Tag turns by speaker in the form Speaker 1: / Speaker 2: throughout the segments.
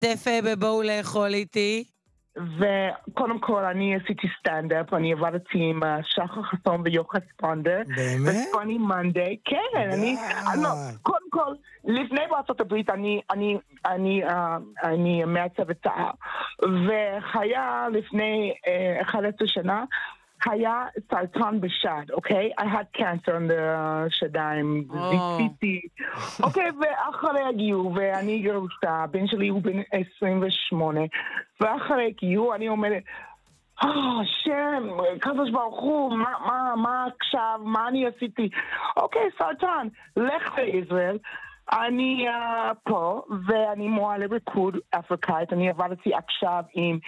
Speaker 1: להשתתף בבואו לאכול איתי?
Speaker 2: וקודם כל אני עשיתי סטנד-אפ, אני עבדתי עם שחר חסון ויוחד ספונדר.
Speaker 3: באמת?
Speaker 2: בפאני מנדי, כן, קודם כל, לפני בארצות הברית אני מעצבת שיער, והיה לפני 11 שנה, היה סרטן בשד, אוקיי? I had cancer on the שדיים, זיכיתי. אוקיי, ואחרי הגיור, ואני גרושה, הבן שלי הוא בן 28, ואחרי הגיור אני אומרת, השם, קדוש ברוך הוא, מה עכשיו, מה אני עשיתי? אוקיי, סרטן, לך לישראל. אני פה, ואני מורה לריקוד אפריקאית. אני עבדתי עכשיו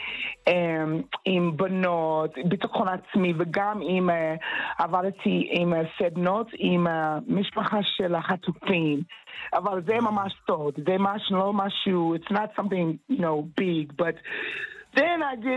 Speaker 2: עם בנות, ביטחון עצמי, וגם עבדתי עם סדנות, עם משפחה של החטופים. אבל זה ממש סוד, זה לא משהו, it's not something, big, but then I did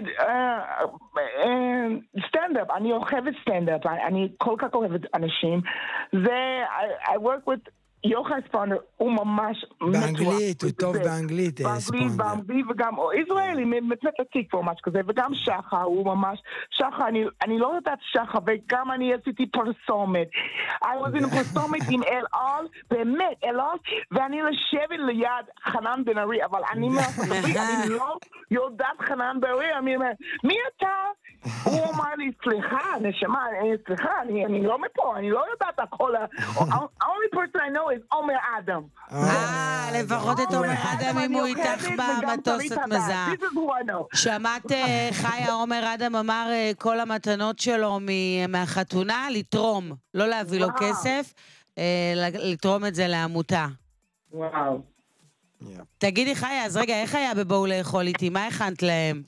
Speaker 2: stand-up. אני אוהבת stand-up, אני כל כך אוהבת אנשים. I work with יוחד ספונדר הוא ממש
Speaker 3: באנגלית, הוא טוב באנגלית ספונדר.
Speaker 2: באנגלית וגם ישראלי, מתנתק פה משהו כזה, וגם שחר הוא ממש, שחר, אני לא יודעת שחר, וגם אני עשיתי פרסומת. I was in a פרסומת עם אלעל, באמת, אלעל, ואני לשבת ליד חנן בן ארי, אבל אני לא יודעת חנן בן ארי, אני אומר, מי אתה? הוא אומר לי, סליחה, נשמה, סליחה, אני לא מפה, אני לא יודעת הכל, only person I know is עומר אדם.
Speaker 1: לפחות את עומר אדם אם הוא איתך במטוס את מזהה. שמעת חיה, עומר אדם אמר כל המתנות שלו מהחתונה לתרום, לא להביא לו כסף, לתרום את זה לעמותה.
Speaker 2: וואו.
Speaker 1: תגידי חיה, אז רגע, איך היה בבואו לאכול איתי? מה הכנת להם?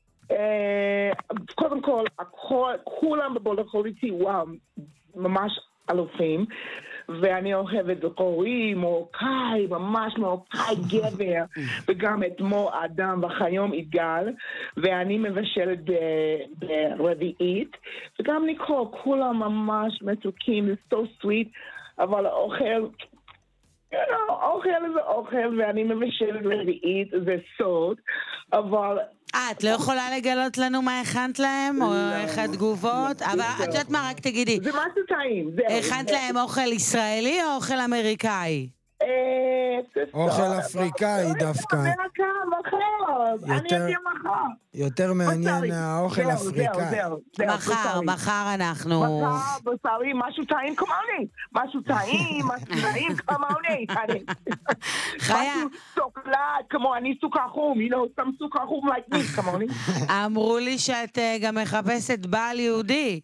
Speaker 2: קודם כל, כולם בבואו לאכול איתי, וואו, ממש אלופים. ואני אוהבת דוקורי, מרוקאי, ממש מרוקאי גבר, וגם את מו אדם וחיום יגאל, ואני מבשלת ברביעית, וגם ניקול, כולם ממש מתוקים, זה so sweet, אבל האוכל, אוכל זה אוכל, ואני מבשלת רביעית, זה סוד, אבל
Speaker 1: את לא יכולה לגלות לנו מה הכנת להם, או איך התגובות? אבל את יודעת מה, רק תגידי.
Speaker 2: זה משהו טעים.
Speaker 1: הכנת להם אוכל ישראלי או אוכל אמריקאי?
Speaker 3: אוכל אפריקאי דווקא. יותר מעניין האוכל אפריקאי.
Speaker 1: מחר אנחנו...
Speaker 2: מחר בשרי, משהו טעים כמוני. משהו טעים כמוני.
Speaker 1: חיה.
Speaker 2: משהו סוקלד, כמו אני סוכר חום, some סוכר חום like me, כמוני.
Speaker 1: אמרו לי שאת גם מחפשת בעל יהודי.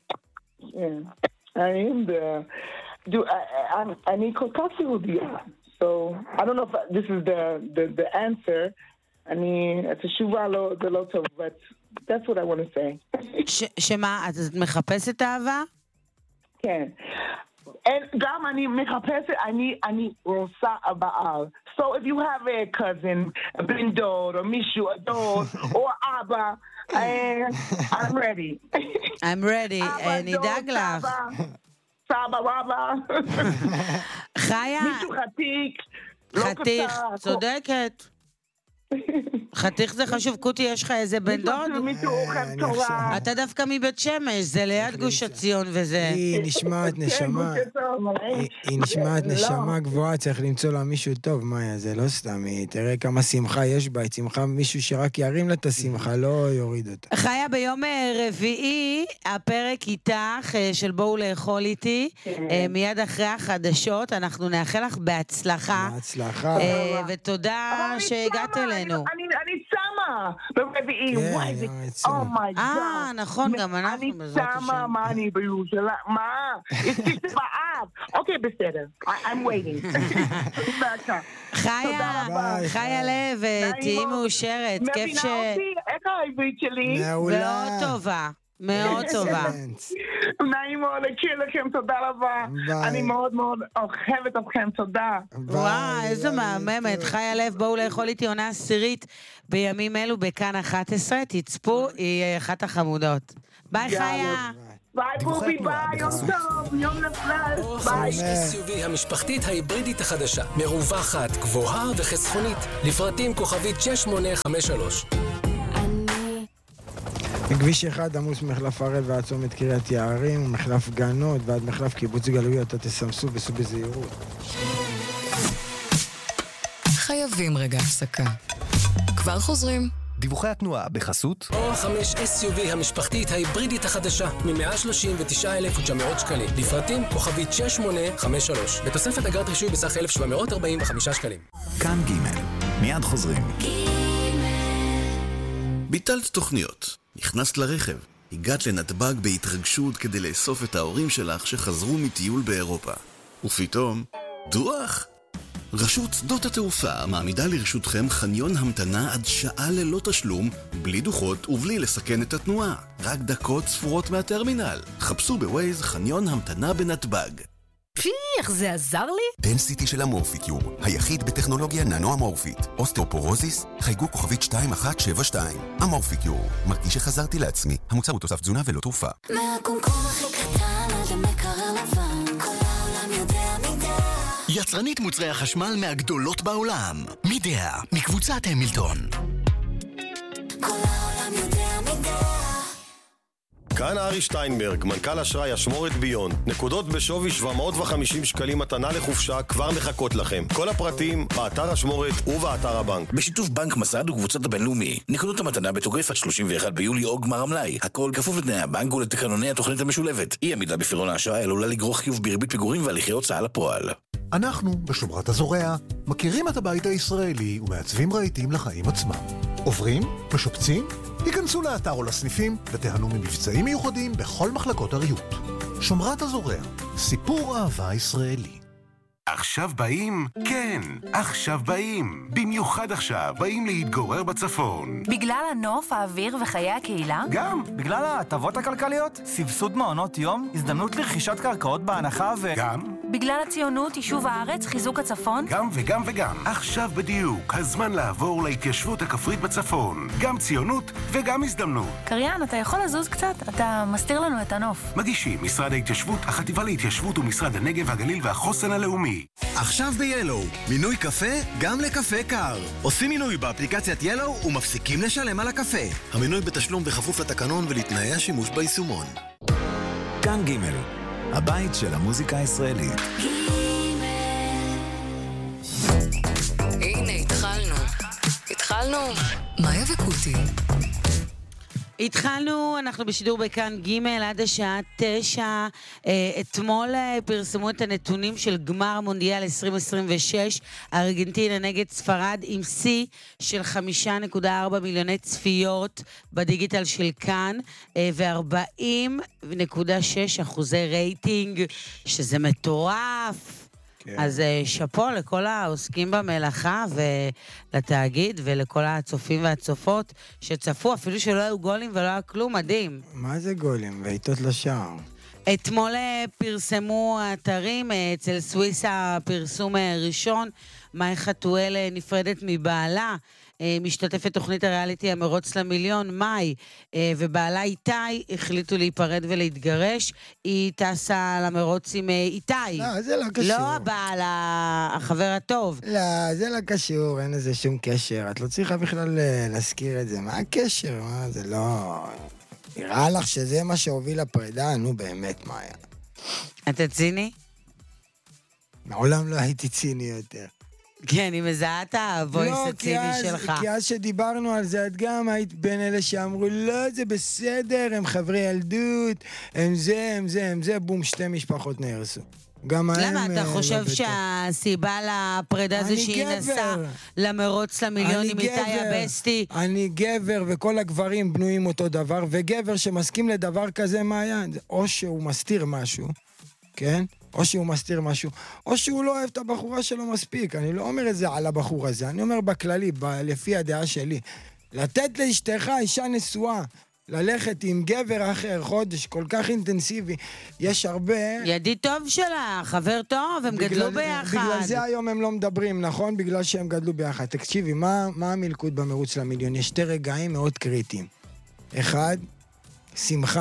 Speaker 2: אני כל כך יהודיה. So, I don't know if this is the answer. את התשובה זה לא טוב, but that's what I want to say.
Speaker 1: שמה, את מחפשת אהבה?
Speaker 2: כן. גם אני מחפשת, אני רוצה הבעל. So if you have a cousin, a בן דוד, או מישהו, a dog, או אבא, I'm ready.
Speaker 1: I'm ready, נדאג לך.
Speaker 2: סבא רבא.
Speaker 1: חיה.
Speaker 2: מישהו
Speaker 1: חתיך, צודקת. חתיך זה חשוב. קוטי, יש לך איזה בן דוד? אתה דווקא מבית שמש, זה ליד גוש עציון וזה.
Speaker 3: היא נשמעת נשמה. היא נשמעת נשמה גבוהה, צריך למצוא לה מישהו טוב, מאיה, זה לא סתם. תראה כמה שמחה יש בה, היא שמחה מישהו שרק ירים לה את השמחה, לא יוריד אותה.
Speaker 1: חיה, ביום רביעי, הפרק איתך של בואו לאכול איתי, מיד אחרי החדשות, אנחנו נאחל לך בהצלחה.
Speaker 3: בהצלחה.
Speaker 1: ותודה שהגעת אלינו.
Speaker 2: אני צמה ברביעי, וואי, אומייגאד.
Speaker 1: נכון, גם אנחנו
Speaker 2: אני צמה, מה אני בירושלים? מה? יש לי באב. אוקיי, בסדר. I'm waiting.
Speaker 1: חיה לב, תהי מאושרת. כיף ש...
Speaker 2: מבינה אותי? איך העברית שלי?
Speaker 3: מעולה.
Speaker 1: מאוד טובה. מאוד טובה.
Speaker 2: נעים מאוד להכיר לכם, תודה רבה. אני מאוד מאוד אוהבת אתכם, תודה.
Speaker 1: וואו, איזה מהממת. חיה לב, בואו לאכול איתי עונה 10 בימים אלו בכאן 11. תצפו, היא אחת החמודות. ביי חיה.
Speaker 2: ביי בובי, ביי, יום טוב, יום נפלא, ביי.
Speaker 4: SUV המשפחתית ההיברידית החדשה, מרווחת, גבוהה וחסכונית, לפרטים כוכבית 6853.
Speaker 3: מכביש 1 עמוס מחלף הראל ועד צומת קריית יערים, ומחלף גנות ועד מחלף קיבוץ גלויות, תסמסו וסעו בזהירות.
Speaker 5: חייבים רגע הפסקה. כבר חוזרים.
Speaker 6: דיווחי התנועה בחסות
Speaker 4: אור 5 SUV המשפחתית ההיברידית החדשה מ-139,900 שקלים. לפרטים כוכבית 6853. בתוספת אגרת רישוי בסך 1,745 שקלים.
Speaker 6: כאן ג' מיד חוזרים.
Speaker 7: ביטלת תוכניות, נכנסת לרכב, הגעת לנתב"ג בהתרגשות כדי לאסוף את ההורים שלך שחזרו מטיול באירופה. ופתאום, דוח! רשות שדות התעופה מעמידה לרשותכם חניון המתנה עד שעה ללא תשלום, בלי דוחות ובלי לסכן את התנועה. רק דקות ספורות מהטרמינל. חפשו בווייז חניון המתנה בנתב"ג.
Speaker 5: איך זה עזר לי?
Speaker 8: דנסיטי של המורפיקיור, היחיד בטכנולוגיה ננו-אמורפית. אוסטאופורוזיס, חייגו כוכבית 2172. המורפיקיור, מרגיש שחזרתי לעצמי. המוצר הוא תוסף תזונה ולא תרופה.
Speaker 9: מהקומקום הכי קטן עד המקרר לבן, כל העולם יודע מידע.
Speaker 8: יצרנית מוצרי החשמל מהגדולות בעולם. מידע, מקבוצת המילטון.
Speaker 9: כל העולם יודע מידע.
Speaker 10: כאן ארי שטיינברג, מנכ"ל אשראי אשמורת ביונד. נקודות בשווי 750 שקלים מתנה לחופשה כבר מחכות לכם. כל הפרטים באתר אשמורת ובאתר הבנק.
Speaker 11: בשיתוף בנק מסד וקבוצת הבינלאומי. נקודות המתנה בתוקף עד 31 ביולי או גמר המלאי. הכל כפוף לתנאי הבנק ולתקנוני התוכנית המשולבת. אי עמידה בפירעון האשראי עלולה לגרור חיוב בריבית פיגורים והליכי הוצאה לפועל.
Speaker 12: אנחנו, בשומרת הזורע, מכירים את הבית הישראלי ומעצבים רהיטים לחיים עצמם. עוברים? משופצים? היכנסו לאתר או לסניפים ותיהנו ממבצעים מיוחדים בכל מחלקות הריהוט. שומרת הזורע, סיפור אהבה ישראלי.
Speaker 13: עכשיו באים? כן, עכשיו באים. במיוחד עכשיו באים להתגורר בצפון.
Speaker 14: בגלל הנוף, האוויר וחיי הקהילה?
Speaker 15: גם, בגלל ההטבות הכלכליות, סבסוד מעונות יום, הזדמנות לרכישת קרקעות בהנחה
Speaker 13: גם?
Speaker 14: בגלל הציונות, יישוב הארץ, חיזוק הצפון?
Speaker 13: גם וגם וגם. עכשיו בדיוק, הזמן לעבור להתיישבות הכפרית בצפון. גם ציונות וגם הזדמנות.
Speaker 14: קריין, אתה יכול לזוז קצת? אתה מסתיר לנו את הנוף.
Speaker 13: מגישים משרד ההתיישבות, החטיבה להתיישבות ומשרד הנגב, הגליל והחוסן הלאומי.
Speaker 16: עכשיו ב-Yellow, מינוי קפה גם לקפה קר. עושים מינוי באפליקציית Yellow ומפסיקים לשלם על הקפה.
Speaker 7: המינוי בתשלום בכפוף לתקנון ולתנאי השימוש ביישומון.
Speaker 6: כאן ג' הבית של המוזיקה הישראלית.
Speaker 5: הנה, התחלנו. מאיה וקוטי.
Speaker 1: התחלנו, אנחנו בשידור בכאן ג' עד השעה 9. אתמול פרסמו את הנתונים של גמר מונדיאל 2026, ארגנטינה נגד ספרד, עם שיא של 5.4 מיליוני צפיות בדיגיטל של כאן, ו40.6% רייטינג, שזה מטורף. אז שפו לכל העוסקים במלאכה ולתאגיד ולכל הצופים והצופות שצפו, אפילו שלא היו גולים ולא היה כלום, מדהים.
Speaker 3: מה זה גולים? בעיטות לשער.
Speaker 1: אתמול פרסמו האתרים, אצל סוויסה פרסום ראשון, מאי חתואל נפרדת מבעלה, משתתפת תוכנית הריאליטי המרוץ למיליון, מאי, ובעלה איתי החליטו להיפרד ולהתגרש. היא טסה למרוץ עם איתי.
Speaker 3: לא, זה לא קשור.
Speaker 1: לא הבעל, החבר הטוב.
Speaker 3: לא, זה לא קשור, אין לזה שום קשר. את לא צריכה בכלל להזכיר את זה. מה הקשר? מה, זה לא... נראה לך שזה מה שהוביל לפרידה? נו באמת, מאיה.
Speaker 1: אתה ציני?
Speaker 3: מעולם לא הייתי ציני יותר.
Speaker 1: כן, אני מזהה את הוויס הציני שלך.
Speaker 3: כי אז שדיברנו על זה, את גם היית בין אלה שאמרו, לא, זה בסדר, הם חברי ילדות, הם זה, בום, 2 משפחות נהרסו.
Speaker 1: למה אתה חושב שהסיבה לפרידה זה שהיא נסעה למרוץ למיליון עם איתי הבסטי?
Speaker 3: אני גבר וכל הגברים בנויים אותו דבר, וגבר שמסכים לדבר כזה מה או שהוא מסתיר משהו, כן? או שהוא מסתיר משהו, או שהוא לא אוהב את הבחורה שלו מספיק. אני לא אומר את זה על הבחור הזה, אני אומר בכללי, לפי הדעה שלי. לתת לאשתך, אישה נשואה, ללכת עם גבר אחר חודש כל כך אינטנסיבי, יש הרבה...
Speaker 1: ידיד טוב שלה, חבר טוב, הם גדלו ביחד.
Speaker 3: בגלל זה היום הם לא מדברים, נכון? בגלל שהם גדלו ביחד. תקשיבי, מה המלכוד במרוץ למיליון? יש 2 רגעים מאוד קריטיים. 1, שמחה.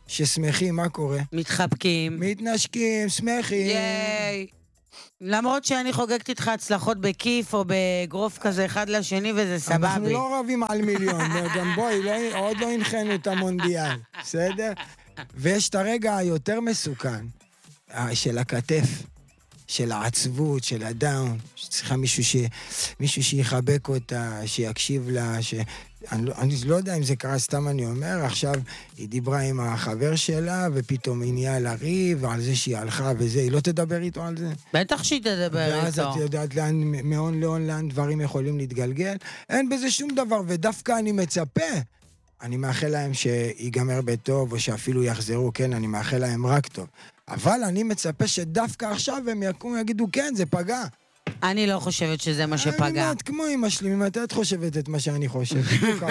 Speaker 3: ששמחים, מה קורה?
Speaker 1: מתחבקים.
Speaker 3: מתנשקים, שמחים.
Speaker 1: ייי. למרות שאני חוגגת איתך הצלחות בכיף או בגרוף כזה אחד לשני וזה סבבי.
Speaker 3: אנחנו לא רבים על מיליון, גם בואי, עוד לא הנחנו את המונדיאל, בסדר? ויש את הרגע היותר מסוכן, של הכתף, של העצבות, של הדאון, שצריכה מישהו שיחבק אותה, שיקשיב לה, אני לא יודע אם זה קרה, סתם אני אומר, עכשיו היא דיברה עם החבר שלה, ופתאום היא נהיה לריב, ועל זה שהיא הלכה וזה, היא לא תדבר איתו על זה?
Speaker 1: בטח שהיא תדבר איתו.
Speaker 3: ואז את יודעת מהון להון לאן דברים יכולים להתגלגל, אין בזה שום דבר, ודווקא אני מצפה, אני מאחל להם שיגמר בטוב, או שאפילו יחזרו, כן, אני מאחל להם רק טוב. אבל אני מצפה שדווקא עכשיו הם יקומו ויגידו, כן, זה פגע.
Speaker 1: אני לא חושבת שזה מה שפגע.
Speaker 3: את כמו אמא שלי, ממתי את חושבת את מה שאני חושב?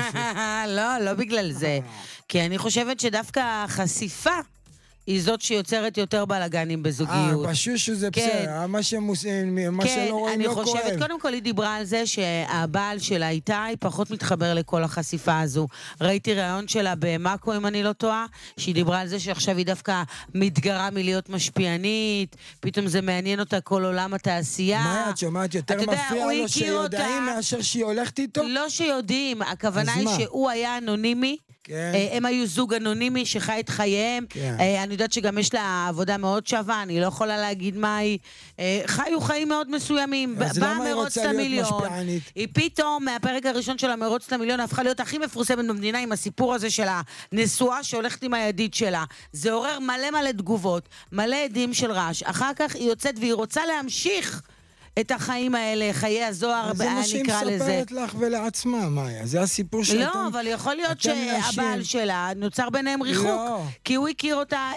Speaker 1: לא בגלל זה. כי אני חושבת שדווקא החשיפה היא זאת שיוצרת יותר בלגנים בזוגיות.
Speaker 3: פשוט זה בסדר, מה שלא רואים לא
Speaker 1: אני חושבת, קודם כל היא דיברה על זה שהבעל שלה איתה, היא פחות מתחבר לכל החשיפה הזו. ראיתי רעיון שלה במאקו, אם אני לא טועה, שהיא דיברה על זה שעכשיו היא דווקא מתגרה מלהיות משפיענית, פתאום זה מעניין אותה כל עולם התעשייה.
Speaker 3: מה את שומעת? יותר מפריע לו שיודעים מאשר שהיא הולכת איתו?
Speaker 1: לא שיודעים, הכוונה היא שהוא היה אנונימי, הם היו זוג אנונימי שחי את חייהם, אני יודעת שגם יש לה עבודה מאוד שווה, אני לא יכולה להגיד מה היא, חיו חיים מאוד מסוימים, באה מרוץ למיליון, היא פתאום מהפרק הראשון של המרוץ למיליון הפכה להיות הכי מפורסמת במדינה עם הסיפור הזה של הנשואה שהולכת עם הידיד שלה, זה עורר מלא תגובות, מלא עדים של רעש, אחר כך היא יוצאת והיא רוצה להמשיך את החיים האלה, חיי הזוהר, נקרא לזה.
Speaker 3: זה מה שהיא מספרת לך ולעצמה, מאיה. זה הסיפור שאתם...
Speaker 1: לא, אבל יכול להיות שהבעל שלה נוצר ביניהם ריחוק. כי הוא הכיר אותה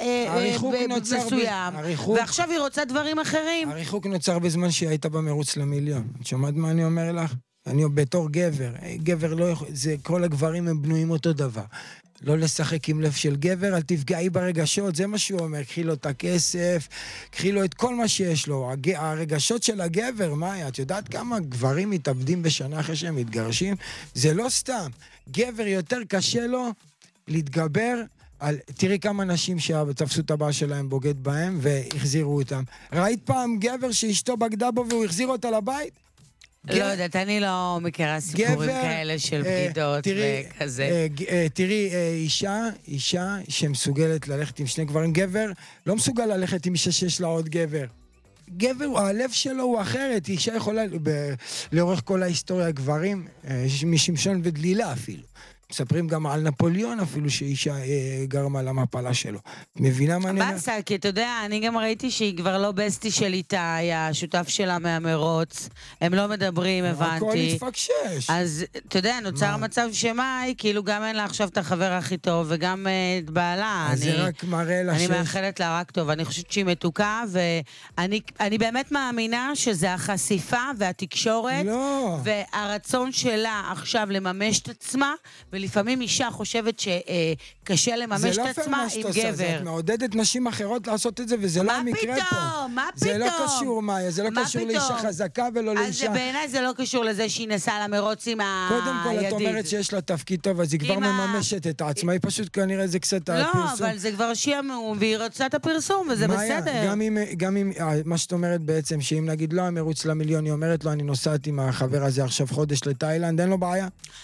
Speaker 1: מסוים. ועכשיו היא רוצה דברים אחרים.
Speaker 3: הריחוק נוצר בזמן שהיא הייתה במרוץ למיליון. את שומעת מה אני אומר לך? אני בתור גבר לא יכול... כל הגברים הם בנויים אותו דבר. לא לשחק עם לב של גבר, אל תפגעי ברגשות, זה מה שהוא אומר, קחי לו את הכסף, קחי לו את כל מה שיש לו, הרגשות של הגבר, מה, את יודעת כמה גברים מתאבדים בשנה אחרי שהם מתגרשים? זה לא סתם, גבר יותר קשה לו להתגבר על, תראי כמה נשים שתפסו את הבעל שלהם בוגד בהם והחזירו אותם. ראית פעם גבר שאשתו בגדה בו והוא החזיר אותה לבית?
Speaker 1: לא יודעת, אני לא מכירה סיפורים כאלה של בגידות וכזה.
Speaker 3: תראי, אישה שמסוגלת ללכת עם שני גברים, גבר לא מסוגל ללכת עם אישה שיש לה עוד גבר. גבר, הלב שלו הוא אחרת, אישה יכולה, לאורך כל ההיסטוריה, גברים, משמשון ודלילה אפילו. מספרים גם על נפוליאון אפילו שאישה גרמה למפלה שלו. מבינה מה אני אומר?
Speaker 1: בסה, כי אתה יודע, אני גם ראיתי שהיא כבר לא בסטי של איתה, היא השותף שלה מהמרוץ. הם לא מדברים, הבנתי.
Speaker 3: הכל התפקשש.
Speaker 1: אז אתה יודע, נוצר מצב שמאי, כאילו גם אין לה עכשיו את החבר הכי טוב, וגם את בעלה.
Speaker 3: אז זה רק מראה לה
Speaker 1: אני מאחלת לה רק טוב. אני חושבת שהיא מתוקה, ואני באמת מאמינה שזה החשיפה והתקשורת, והרצון שלה עכשיו לממש את עצמה, ולפעמים אישה חושבת שקשה לממש את עצמה עם גבר.
Speaker 3: את מעודדת נשים אחרות לעשות את זה, וזה לא המקרה פה.
Speaker 1: מה פתאום?
Speaker 3: זה לא קשור, מאיה, זה לא קשור לאישה חזקה ולא לאישה.
Speaker 1: אז בעיניי זה לא קשור לזה שהיא נסעה למרוץ עם הידיד.
Speaker 3: קודם כל, את אומרת שיש לה תפקיד טוב, אז היא כבר מממשת את עצמה, היא פשוט כנראה זה קצת הפרסום.
Speaker 1: לא, אבל זה כבר שיעמום, והיא רוצה את הפרסום, וזה בסדר.
Speaker 3: גם אם, מה שאת אומרת בעצם, שאם נגיד לא המרוץ למיליון, היא אומרת לו, אני נוסעת עם החבר הזה עכשיו חודש לתאילנד, אין לו בעיה?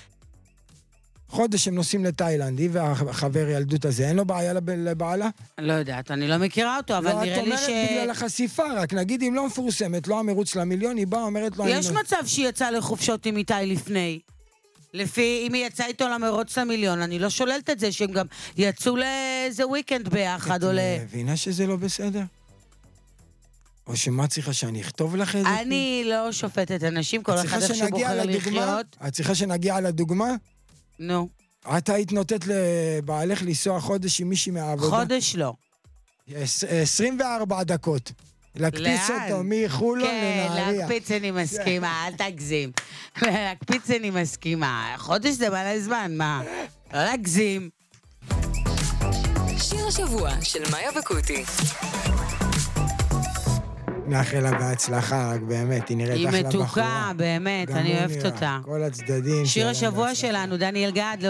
Speaker 3: חודש הם נוסעים לתאילנד, היא והחבר ילדות הזה, אין לו בעיה לבעלה?
Speaker 1: לא יודעת, אני לא מכירה אותו, אבל נראה לי ש...
Speaker 3: את אומרת בגלל החשיפה, רק נגיד אם לא מפורסמת, לא המרוץ למיליון, היא באה, אומרת לו...
Speaker 1: יש מצב שהיא יצאה לחופשות עם איתי לפני. אם היא יצאה איתו למרוץ למיליון, אני לא שוללת את זה, שהם גם יצאו לאיזה וויקנד ביחד, או
Speaker 3: מבינה שזה לא בסדר? או שמה צריכה שאני אכתוב לך את זה?
Speaker 1: אני לא שופטת אנשים, כל אחד איך שבוחר לחיות.
Speaker 3: את צריכה שנגיע לדוגמה?
Speaker 1: נו.
Speaker 3: את היית נותנת לבעלך לנסוע חודש עם מישהי מהעבודה?
Speaker 1: חודש לא.
Speaker 3: 24 דקות. להקפיץ אותו מחולון לנהריה.
Speaker 1: כן, להקפיץ אני מסכימה, אל תגזים. להקפיץ אני מסכימה. חודש זה מלא זמן, מה? לא להגזים.
Speaker 5: שיר השבוע של מאיה וקוטי.
Speaker 3: מאחל לה בהצלחה, רק באמת, היא נראית אחלה בחורה.
Speaker 1: היא מתוקה, באמת, אני אוהבת אותה.
Speaker 3: כל הצדדים.
Speaker 1: שיר השבוע שלנו, דניאל גד.